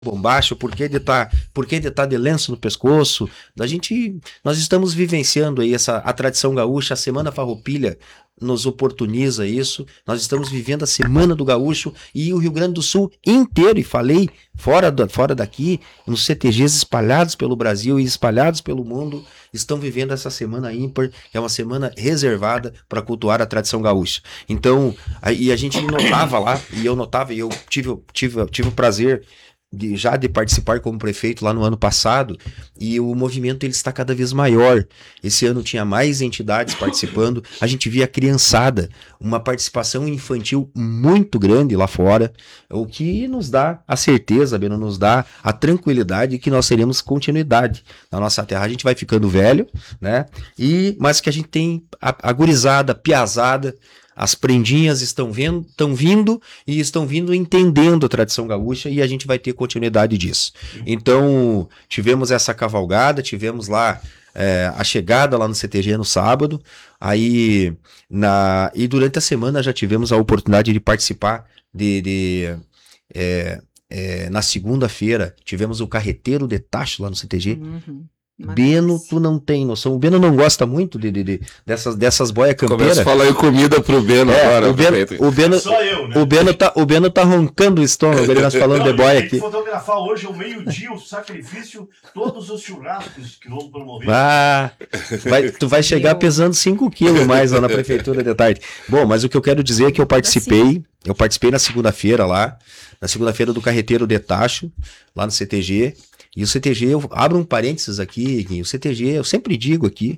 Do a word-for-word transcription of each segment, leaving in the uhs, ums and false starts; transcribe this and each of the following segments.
bombacho, por que de tá, por que de tá de lenço no pescoço. A gente, nós estamos vivenciando aí essa a tradição gaúcha, a Semana Farroupilha nos oportuniza isso. Nós estamos vivendo a Semana do Gaúcho e o Rio Grande do Sul inteiro, e falei fora, da, fora daqui, nos C T Gs espalhados pelo Brasil e espalhados pelo mundo, estão vivendo essa Semana ímpar, que é uma semana reservada para cultuar a tradição gaúcha. Então, a, e a gente notava lá, e eu notava, e eu tive, tive, tive o prazer De, já de participar como prefeito lá no ano passado, e o movimento ele está cada vez maior. Esse ano tinha mais entidades participando, a gente via a criançada, uma participação infantil muito grande lá fora, o que nos dá a certeza, Beno, nos dá a tranquilidade que nós teremos continuidade na nossa terra. A gente vai ficando velho, né? E, mas que a gente tem a, a gurizada, a piazada, as prendinhas estão, vendo, estão vindo e estão vindo entendendo a tradição gaúcha, e a gente vai ter continuidade disso. Então, tivemos essa cavalgada, tivemos lá é, a chegada lá no C T G no sábado, aí na, e durante a semana já tivemos a oportunidade de participar de... de é, é, na segunda-feira tivemos o carreteiro de tacho lá no C T G. Uhum. Beno, tu não tem noção. O Beno não gosta muito de, de, de, dessas, dessas boia campeira. Começa a falar em comida pro Beno é, agora. O Beno, o Beno, Só eu, né? o, Beno tá, o Beno tá roncando o estômago, ele nós falando não, de boia aqui. Tem que fotografar hoje ao meio-dia o sacrifício, todos os churrascos que vão promover. Ah, vai, tu vai chegar pesando cinco quilos mais lá na prefeitura de tarde. Bom, mas o que eu quero dizer é que eu participei, eu participei na segunda-feira lá, na segunda-feira do carreteiro de tacho, lá no C T G. E o C T G, eu abro um parênteses aqui, o C T G, eu sempre digo aqui,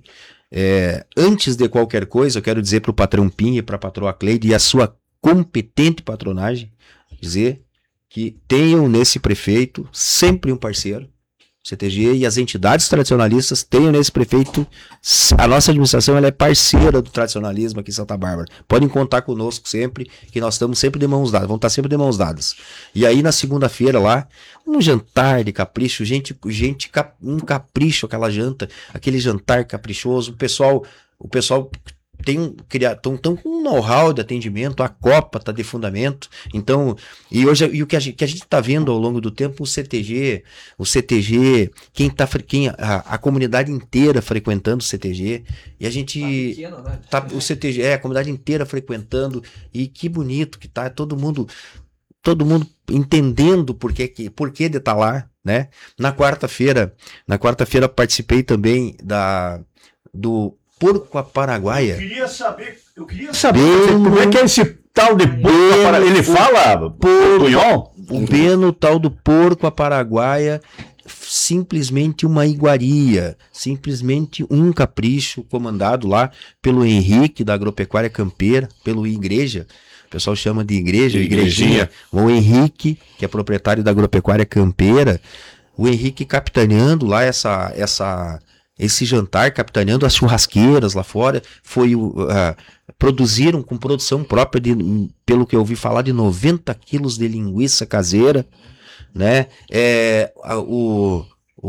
é, antes de qualquer coisa, eu quero dizer para o patrão Pinha e para a patroa Cleide e a sua competente patronagem, dizer que tenham nesse prefeito sempre um parceiro, C T G e as entidades tradicionalistas tenham nesse prefeito, a nossa administração ela é parceira do tradicionalismo aqui em Santa Bárbara. Podem contar conosco sempre, que nós estamos sempre de mãos dadas, vamos estar sempre de mãos dadas. E aí na segunda-feira lá, um jantar de capricho, gente, gente um capricho, aquela janta, aquele jantar caprichoso, o pessoal, o pessoal tem um, estão tão com um know-how de atendimento, a Copa está de fundamento, então, e hoje, e o que a gente, que a gente tá vendo ao longo do tempo, o C T G, o C T G, quem tá, quem, a, a comunidade inteira frequentando o C T G, e a gente, tá pequeno, né? tá, o C T G, é, a comunidade inteira frequentando, e que bonito que tá, todo mundo, todo mundo entendendo por que, que, por que de estar tá lá, né? Na quarta-feira, na quarta-feira participei também da, do Porco a Paraguaia. Eu queria saber, eu queria saber Beno, como é que é esse tal de porco a Paraguaia? Ele fala portunhol? O Beno, tal do Porco a Paraguaia, simplesmente uma iguaria, simplesmente um capricho comandado lá pelo Henrique da Agropecuária Campeira, pelo Igreja. O pessoal chama de igreja, igrejinha. O Henrique, que é proprietário da Agropecuária Campeira, o Henrique capitaneando lá essa, essa, esse jantar, capitaneando as churrasqueiras lá fora, foi uh, produziram com produção própria, de, pelo que eu ouvi falar, de noventa quilos de linguiça caseira, né? É, o,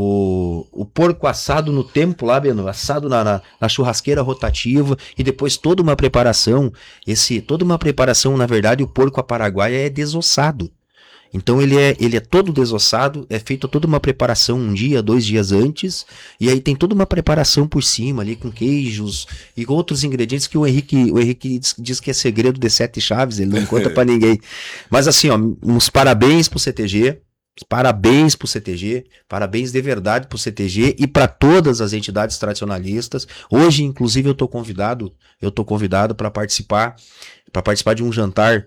o, o porco assado no tempo lá, Beno, assado na, na, na churrasqueira rotativa, e depois toda uma preparação, esse, toda uma preparação, na verdade, o porco a Paraguaia é desossado. Então ele é, ele é todo desossado, é feita toda uma preparação um dia, dois dias antes, e aí tem toda uma preparação por cima ali com queijos e outros ingredientes que o Henrique, o Henrique diz, diz que é segredo de sete chaves, ele não conta pra ninguém. Mas assim, ó, uns parabéns pro C T G, parabéns pro C T G, parabéns de verdade pro C T G e para todas as entidades tradicionalistas. Hoje, inclusive, eu tô convidado, eu tô convidado para participar, para participar de um jantar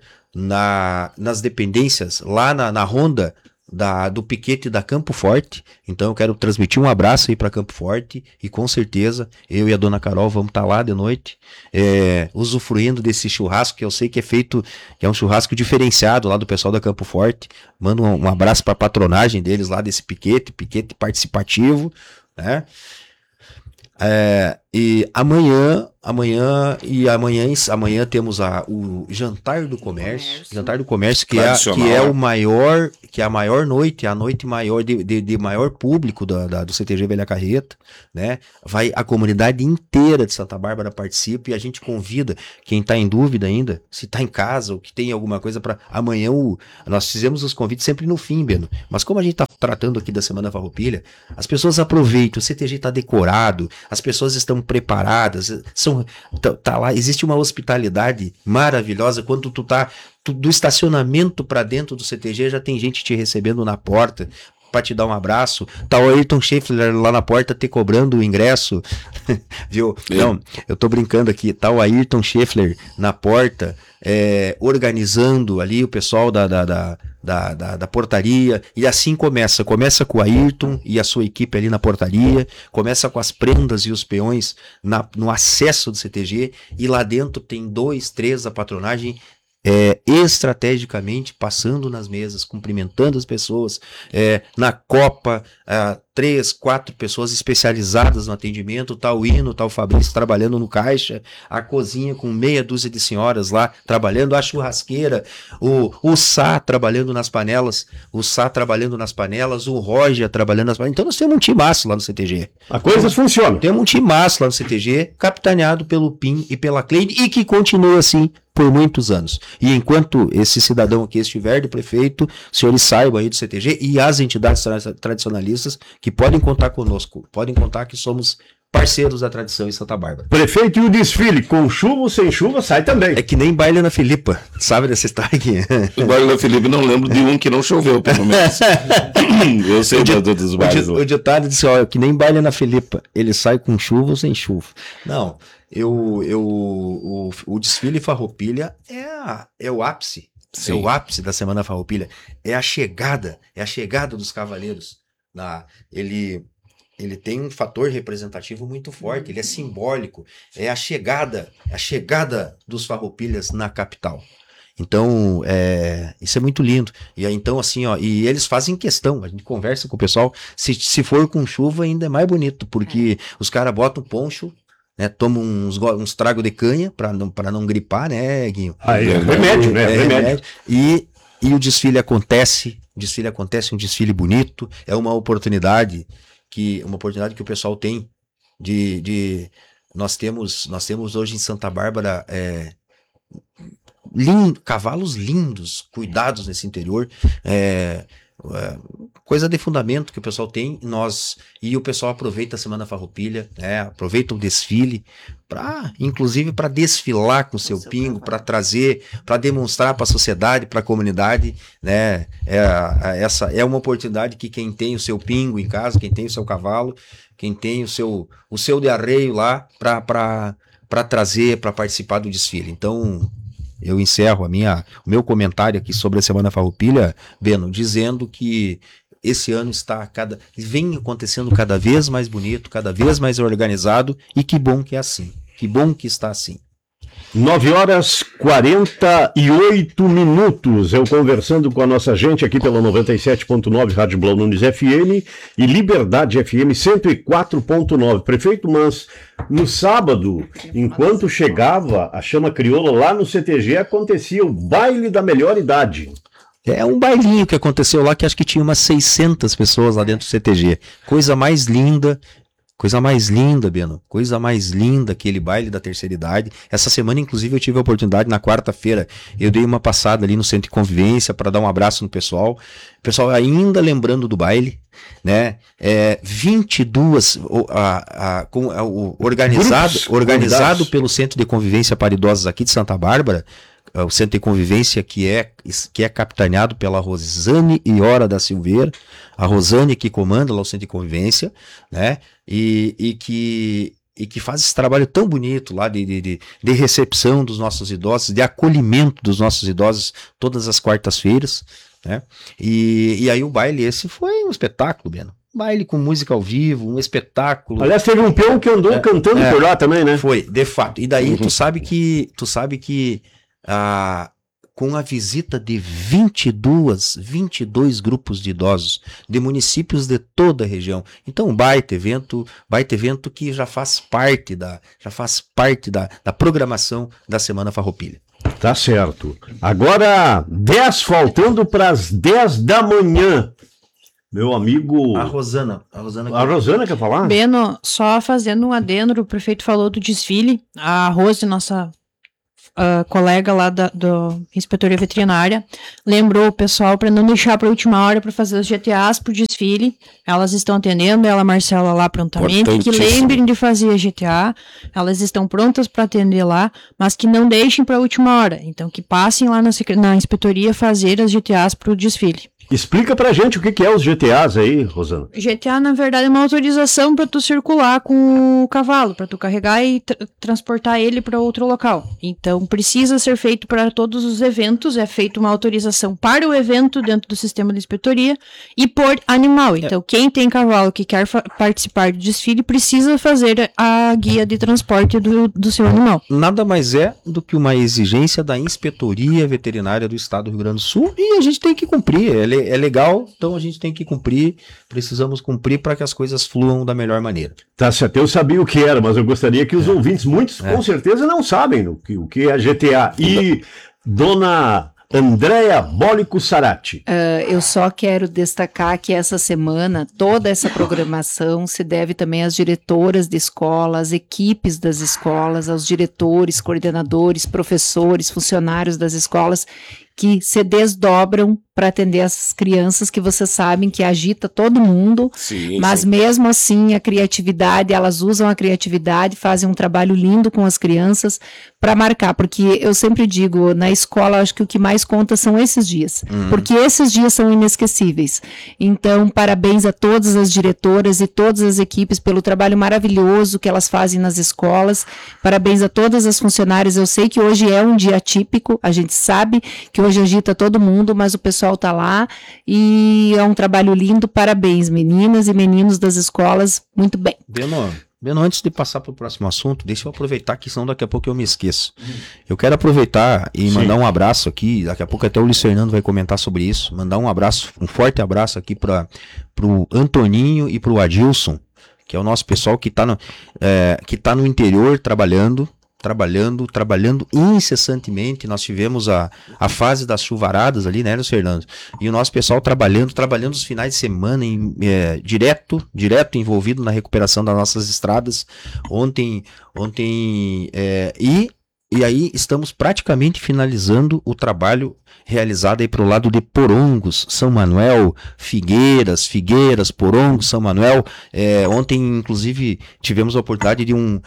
Na, nas dependências, lá na, na ronda da, do piquete da Campo Forte. Então eu quero transmitir um abraço aí para Campo Forte, e com certeza eu e a dona Carol vamos estar tá lá de noite, é, usufruindo desse churrasco que eu sei que é feito, que é um churrasco diferenciado lá do pessoal da Campo Forte. Mando um, um abraço para a patronagem deles lá desse piquete, piquete participativo, né? É, e amanhã amanhã e amanhã, amanhã temos a, o Jantar do Comércio, Comércio. Jantar do Comércio, que é, que é o maior, que é a maior noite, a noite maior de, de, de maior público da, da, do C T G Velha Carreta, né? Vai a comunidade inteira de Santa Bárbara participa e a gente convida quem está em dúvida ainda, se está em casa ou que tem alguma coisa para amanhã. O, nós fizemos os convites sempre no fim, Beno, mas como a gente está tratando aqui da Semana Farroupilha, as pessoas aproveitam, o C T G está decorado, as pessoas estão preparadas, são Tá, tá lá, existe uma hospitalidade maravilhosa. Quando tu tá tu, do estacionamento para dentro do C T G, já tem gente te recebendo na porta para te dar um abraço. Tá o Ayrton Schaeffler lá na porta te cobrando o ingresso. Viu? É. Não, eu tô brincando aqui. Tá o Ayrton Schaeffler na porta, é, organizando ali o pessoal da, da, da, da, da, da portaria. E assim começa. Começa com o Ayrton e a sua equipe ali na portaria. Começa com as prendas e os peões na, no acesso do C T G. E lá dentro tem dois, três a patronagem. É, estrategicamente passando nas mesas, cumprimentando as pessoas, é, na Copa, é, três, quatro pessoas especializadas no atendimento, tá o Hino, tá o Fabrício trabalhando no caixa, a cozinha com meia dúzia de senhoras lá trabalhando, a churrasqueira, o, o Sá trabalhando nas panelas, o Sá trabalhando nas panelas, o Roger trabalhando nas panelas. Então nós temos um timaço lá no C T G. A coisa funciona. Temos um timaço lá no C T G, capitaneado pelo Pim e pela Cleide, e que continua assim por muitos anos. E enquanto esse cidadão aqui estiver de prefeito, os senhores saibam aí do C T G e as entidades tra- tradicionalistas que podem contar conosco, podem contar que somos parceiros da tradição em Santa Bárbara. Prefeito, e o desfile, com chuva ou sem chuva, sai também. É que nem baile na Filipa, sabe dessa história aqui? O baile na Filipa, não lembro de um que não choveu, pelo menos. Eu sei de todos os bailes. O, o ditado disse, ó, que nem baile na Filipa, ele sai com chuva ou sem chuva. Não, eu, eu, o, o desfile Farroupilha é, a, é o ápice, Sim. é o ápice da Semana Farroupilha, é a chegada, é a chegada dos cavaleiros. Na, ele... Ele tem um fator representativo muito forte, ele é simbólico, é a chegada, a chegada dos Farroupilhas na capital. Então, é, isso é muito lindo. E aí, então, assim, ó, e eles fazem questão, a gente conversa com o pessoal, se, se for com chuva ainda é mais bonito, porque os caras botam poncho, né, tomam uns, uns tragos de canha para não, para não gripar, né, Guinho? Aí, é remédio, né? É, remédio. remédio. E, e o desfile acontece, o desfile acontece, um desfile bonito, é uma oportunidade que uma oportunidade que o pessoal tem de, de nós temos nós temos hoje em Santa Bárbara é, lindo, cavalos lindos, cuidados nesse interior, é, é, coisa de fundamento que o pessoal tem, nós e o pessoal aproveita a Semana Farroupilha, né, aproveita o desfile para, inclusive, para desfilar com o seu pingo, para trazer, para demonstrar para a sociedade, para a comunidade, né, é, essa é uma oportunidade que quem tem o seu pingo em casa, quem tem o seu cavalo, quem tem o seu, o seu de arreio lá, para para trazer, para participar do desfile. Então, eu encerro a minha, o meu comentário aqui sobre a Semana Farroupilha, Beno, dizendo que esse ano está cada, vem acontecendo cada vez mais bonito, cada vez mais organizado, e que bom que é assim, que bom que está assim. nove horas e quarenta e oito minutos, eu conversando com a nossa gente aqui pela noventa e sete ponto nove Rádio Blau Nunes F M e Liberdade F M cento e quatro ponto nove. Prefeito, mas no sábado, enquanto chegava a chama crioula lá no C T G, acontecia o baile da melhor idade. É um bailinho que aconteceu lá, que acho que tinha umas seiscentas pessoas lá dentro do C T G. Coisa mais linda, coisa mais linda, Beno. Coisa mais linda, aquele baile da terceira idade. Essa semana, inclusive, eu tive a oportunidade, na quarta-feira, eu dei uma passada ali no Centro de Convivência para dar um abraço no pessoal. O pessoal ainda lembrando do baile, né? É, vinte e duas, a, a, com, a, o, organizado, Grupos, organizado convidados. Pelo Centro de Convivência para Idosos aqui de Santa Bárbara, o Centro de Convivência que é, que é capitaneado pela Rosane Iora da Silveira, a Rosane que comanda lá o Centro de Convivência, né, e, e, que, e que faz esse trabalho tão bonito lá de, de, de recepção dos nossos idosos, de acolhimento dos nossos idosos todas as quartas-feiras, né, e, e aí o baile esse foi um espetáculo, Beno. Baile com música ao vivo, um espetáculo. Aliás, teve um peão que andou é, cantando é, por lá também, né? Foi, de fato. E daí uhum. tu sabe que, tu sabe que Ah, com a visita de vinte e dois, vinte e dois grupos de idosos de municípios de toda a região. Então, um baita evento, baita evento que já faz parte da, já faz parte da, da programação da Semana Farroupilha. Tá certo. Agora, dez faltando para as dez da manhã. Meu amigo... A Rosana. A Rosana, a Rosana quer falar? Beno, só fazendo um adendo, o prefeito falou do desfile. A Rose, nossa uh, colega lá da do Inspetoria Veterinária, lembrou o pessoal para não deixar para a última hora para fazer os G T As pro desfile. Elas estão atendendo, ela, Marcela, lá prontamente. Que lembrem de fazer a G T A. Elas estão prontas para atender lá, mas que não deixem para a última hora. Então, que passem lá na, na Inspetoria fazer as G T As pro desfile. Explica pra gente o que, que é os G T As aí, Rosana. G T A, na verdade, é uma autorização para tu circular com o cavalo, para tu carregar e tra transportar ele para outro local. Então, precisa ser feito para todos os eventos, é feita uma autorização para o evento dentro do sistema de inspetoria e por animal. Então, é. quem tem cavalo que quer participar do desfile precisa fazer a guia de transporte do, do seu animal. Nada mais é do que uma exigência da Inspetoria Veterinária do Estado do Rio Grande do Sul e a gente tem que cumprir. Ele é legal, então a gente tem que cumprir, precisamos cumprir para que as coisas fluam da melhor maneira. Tá certo, eu sabia o que era, mas eu gostaria que os é. ouvintes, muitos é. com certeza não sabem o que, o que é G T A. E dona Andréa Bólico Sarati. Uh, eu só quero destacar que essa semana, toda essa programação se deve também às diretoras de escola, às equipes das escolas, aos diretores, coordenadores, professores, funcionários das escolas, que se desdobram para atender essas crianças que vocês sabem que agita todo mundo, sim, mas sim. mesmo assim a criatividade, elas usam a criatividade, fazem um trabalho lindo com as crianças para marcar, porque eu sempre digo, na escola acho que o que mais conta são esses dias, uhum. porque esses dias são inesquecíveis. Então, parabéns a todas as diretoras e todas as equipes pelo trabalho maravilhoso que elas fazem nas escolas, parabéns a todas as funcionárias, eu sei que hoje é um dia atípico, a gente sabe que hoje agita todo mundo, mas o pessoal está lá e é um trabalho lindo. Parabéns, meninas e meninos das escolas. Muito bem. Beno, Beno, antes de passar para o próximo assunto, deixa eu aproveitar que senão daqui a pouco eu me esqueço. Eu quero aproveitar e Sim. mandar um abraço aqui, daqui a pouco até o Luiz Fernando vai comentar sobre isso, mandar um abraço, um forte abraço aqui para o Antoninho e para o Adilson, que é o nosso pessoal que está no, é, que tá no interior trabalhando, trabalhando, trabalhando incessantemente. Nós tivemos a, a fase das chuvaradas ali, né, Luiz Fernando? E o nosso pessoal trabalhando, trabalhando os finais de semana em, é, direto, direto envolvido na recuperação das nossas estradas. Ontem, ontem, é, e, e aí estamos praticamente finalizando o trabalho realizado aí para o lado de Porongos, São Manuel, Figueiras, Figueiras, Porongos, São Manuel. É, ontem, inclusive, tivemos a oportunidade de um,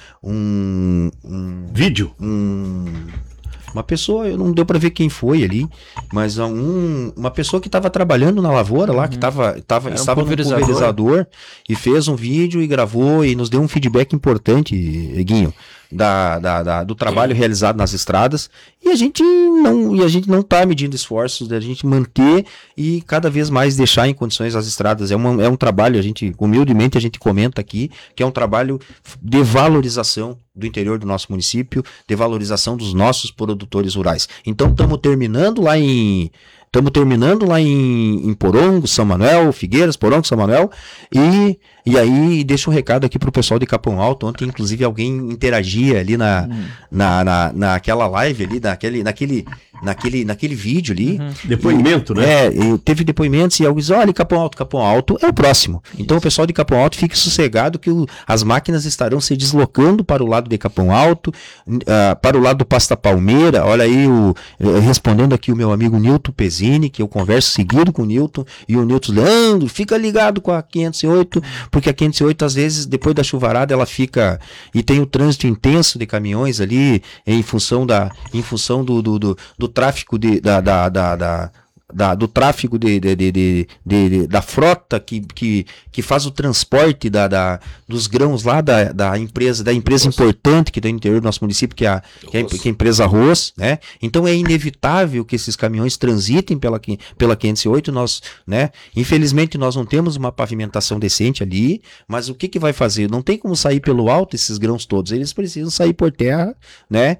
um, um vídeo. Um, uma pessoa, não deu para ver quem foi ali, mas um, uma pessoa que estava trabalhando na lavoura lá, uhum. que tava, tava, estava um pulverizador. no pulverizador e fez um vídeo e gravou e nos deu um feedback importante, Guinho. Da, da, da, do trabalho realizado nas estradas, e a gente não e a gente não está medindo esforços da gente manter e cada vez mais deixar em condições as estradas. É, uma, é um trabalho, a gente humildemente a gente comenta aqui, que é um trabalho de valorização do interior do nosso município, de valorização dos nossos produtores rurais. Então estamos terminando lá em Estamos terminando lá em, em Porongo, São Manuel, Figueiras, Porongo, São Manuel, e, e aí deixa um recado aqui pro pessoal de Capão Alto. Ontem, inclusive, alguém interagia ali na, hum. na, na, naquela live ali, naquele, naquele, naquele, naquele vídeo ali. Uhum. Depoimento, e, né? É, e teve depoimentos e alguém disse, olha, Capão Alto, Capão Alto é o próximo. Então o pessoal de Capão Alto fique sossegado que o, as máquinas estarão se deslocando para o lado de Capão Alto, uh, para o lado do Pasta Palmeira. Olha aí, o, respondendo aqui o meu amigo Nilton Pezini, que eu converso seguido com o Nilton, e o Nilton, Leandro, fica ligado com a quinhentos e oito, porque a quinhentos e oito, às vezes, depois da chuvarada, ela fica, e tem o trânsito intenso de caminhões ali, em função, da, em função do, do, do, do tráfego de, da, da, da, da da, do tráfego de, de, de, de, de, de, da frota que, que, que faz o transporte da, da, dos grãos lá da, da empresa, da empresa Nossa. importante que tem no interior do nosso município, que é a, que é a, que é a empresa Arroz, né? Então é inevitável que esses caminhões transitem pela, pela quinhentos e oito, nós, né? Infelizmente nós não temos uma pavimentação decente ali, mas o que que vai fazer? Não tem como sair pelo alto esses grãos todos, eles precisam sair por terra, né?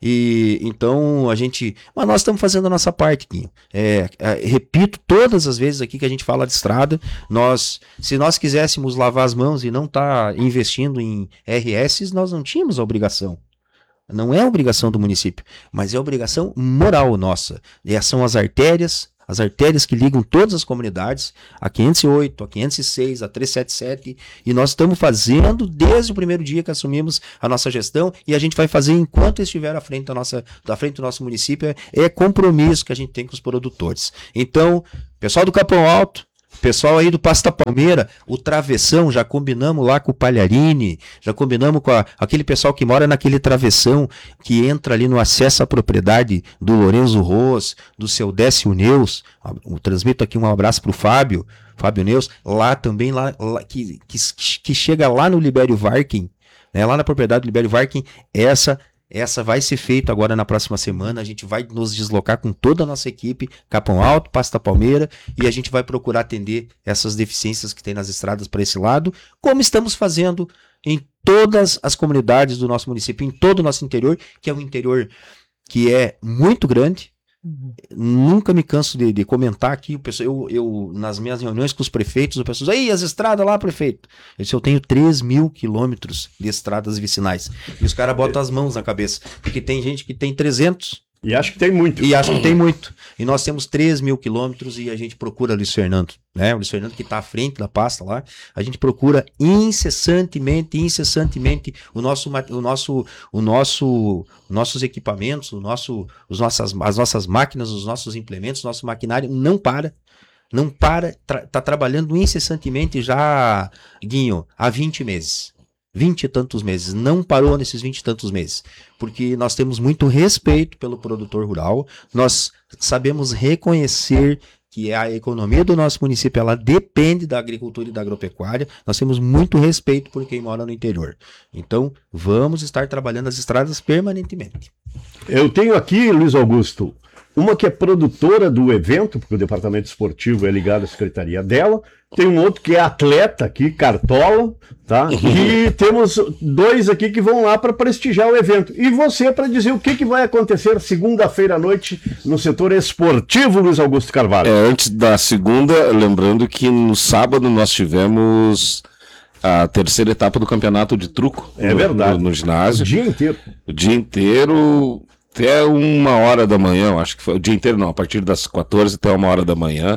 E então a gente, mas nós estamos fazendo a nossa parte, Quinho. É, é, repito todas as vezes aqui que a gente fala de estrada, nós, se nós quiséssemos lavar as mãos e não estar tá investindo em R S, nós não tínhamos a obrigação. Não é obrigação do município, mas é obrigação moral nossa. E são as artérias, as artérias que ligam todas as comunidades, a quinhentos e oito, a quinhentos e seis, a trezentos e setenta e sete, e nós estamos fazendo desde o primeiro dia que assumimos a nossa gestão, e a gente vai fazer enquanto estiver à frente da nossa, da frente do nosso município. É, é compromisso que a gente tem com os produtores. Então, pessoal do Capão Alto, pessoal aí do Pasta Palmeira, o travessão, já combinamos lá com o Palharini, já combinamos com a, aquele pessoal que mora naquele travessão, que entra ali no acesso à propriedade do Lorenzo Ros, do seu Décio Neus. Eu transmito aqui um abraço para o Fábio, Fábio Neus, lá também, lá, lá que, que, que chega lá no Libério Varquim, né, lá na propriedade do Libério Varquim, essa Essa vai ser feita agora na próxima semana. A gente vai nos deslocar com toda a nossa equipe, Capão Alto, Pasta Palmeira, e a gente vai procurar atender essas deficiências que tem nas estradas para esse lado, como estamos fazendo em todas as comunidades do nosso município, em todo o nosso interior, que é um interior que é muito grande. Uhum. Nunca me canso de, de comentar aqui, eu, eu, nas minhas reuniões com os prefeitos, o pessoal diz, aí as estradas lá, prefeito. Eu disse, eu tenho três mil quilômetros de estradas vicinais. E os caras botam as mãos na cabeça, porque tem gente que tem trezentos. E acho que tem muito. E acho que tem muito. E nós temos três mil quilômetros e a gente procura o Luiz Fernando, né? O Luiz Fernando que está à frente da pasta lá, a gente procura incessantemente, incessantemente o nosso, o nosso, o nosso, nossos equipamentos, o nosso, os nossas, as nossas máquinas, os nossos implementos, o nosso maquinário não para. Não para, tra- tá trabalhando incessantemente já, Guinho, há vinte meses. Vinte e tantos meses, não parou nesses vinte e tantos meses, porque nós temos muito respeito pelo produtor rural, nós sabemos reconhecer que a economia do nosso município, ela depende da agricultura e da agropecuária, nós temos muito respeito por quem mora no interior, então vamos estar trabalhando as estradas permanentemente. Eu tenho aqui, Luiz Augusto, uma que é produtora do evento, porque o departamento esportivo é ligado à secretaria dela. Tem um outro que é atleta aqui, Cartola, tá? E temos dois aqui que vão lá para prestigiar o evento. E você para dizer o que, que vai acontecer segunda-feira à noite no setor esportivo, Luiz Augusto Carvalho. É, antes da segunda, lembrando que no sábado nós tivemos a terceira etapa do campeonato de truco. É no, verdade. No, no ginásio. O dia inteiro. O dia inteiro... Até uma hora da manhã, acho que foi o dia inteiro, não, a partir das quatorze até uma hora da manhã.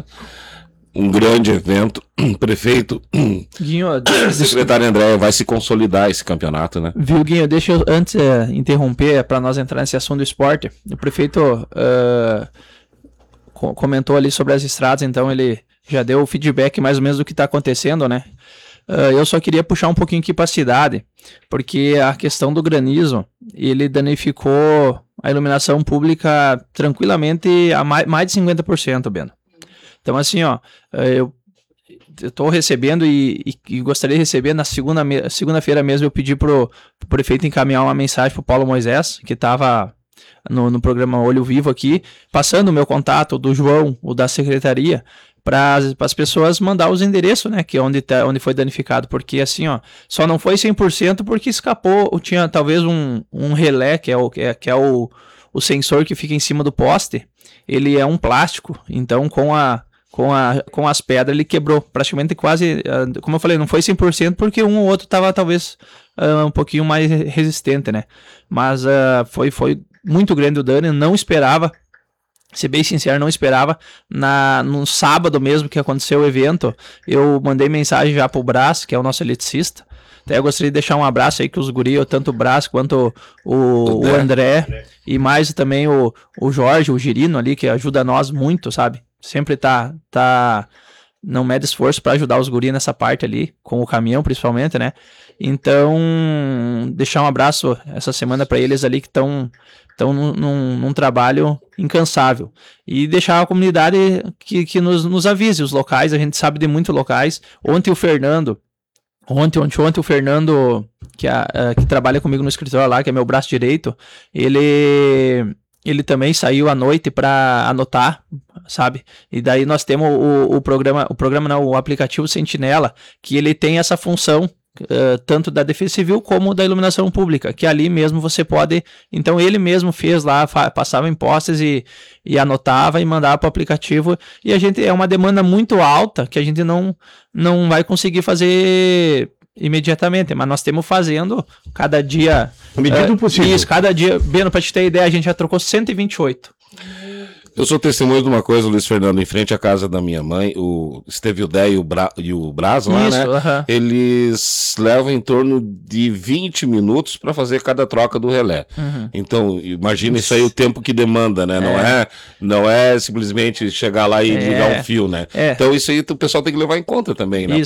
Um grande evento. Prefeito, Guinho, secretário André, vai se consolidar esse campeonato, né? Viu, Guinho, deixa eu antes é, interromper para nós entrar nesse assunto do esporte. O prefeito uh, co- comentou ali sobre as estradas, então ele já deu o feedback mais ou menos do que está acontecendo, né? Uh, eu só queria puxar um pouquinho aqui para a cidade, porque a questão do granizo, ele danificou a iluminação pública tranquilamente a mais, mais de cinquenta por cento, Beno. Então, assim, ó, eu estou recebendo e, e, e gostaria de receber na segunda, segunda-feira mesmo, eu pedi pro, pro prefeito encaminhar uma mensagem pro Paulo Moisés, que estava no, no programa Olho Vivo aqui, passando o meu contato do João, o da secretaria, para as pessoas mandar os endereços, né, que é onde, tá, onde foi danificado, porque assim, ó, só não foi cem por cento porque escapou, tinha talvez um, um relé, que é, o, que é, que é o, o sensor que fica em cima do poste, ele é um plástico, então com, a, com, a, com as pedras ele quebrou, praticamente quase, como eu falei, não foi cem por cento porque um ou outro estava talvez uh, um pouquinho mais resistente, né, mas uh, foi, foi muito grande o dano, eu não esperava. Ser bem sincero, não esperava. Na, no sábado mesmo que aconteceu o evento, eu mandei mensagem já pro Brás, que é o nosso eletricista. Até eu gostaria de deixar um abraço aí que os guri, tanto o Brás quanto o, o, o André, André, e mais também o, o Jorge, o Girino ali, que ajuda nós muito, sabe? Sempre tá, tá não mede esforço para ajudar os guri nessa parte ali, com o caminhão principalmente, né? Então, deixar um abraço essa semana para eles ali que estão Então, num, num, num trabalho incansável. E deixar a comunidade que, que nos, nos avise, os locais, a gente sabe de muitos locais. Ontem o Fernando, ontem, ontem, ontem o Fernando, que, a, a, que trabalha comigo no escritório lá, que é meu braço direito, ele... Ele também saiu à noite para anotar, sabe? E daí nós temos o, o programa, o programa não, o aplicativo Sentinela, que ele tem essa função, uh, tanto da Defesa Civil como da iluminação pública, que ali mesmo você pode... Então ele mesmo fez lá, passava em postes e, e anotava e mandava para o aplicativo. E a gente, é uma demanda muito alta que a gente não, não vai conseguir fazer imediatamente, mas nós temos fazendo cada dia... À medida do uh, possível. Isso, cada dia, Beno, para te ter ideia, a gente já trocou cento e vinte e oito. Eu sou testemunho de uma coisa, Luiz Fernando, em frente à casa da minha mãe, o esteve o Dé e o, Bra, e o Braz lá, Isso, né? uh-huh. Eles levam em torno de vinte minutos para fazer cada troca do relé. Uhum. Então, imagina isso aí, o tempo que demanda, né? É. Não é, não é simplesmente chegar lá e é. ligar um fio, né? É. Então, isso aí o pessoal tem que levar em conta também, né? Isso.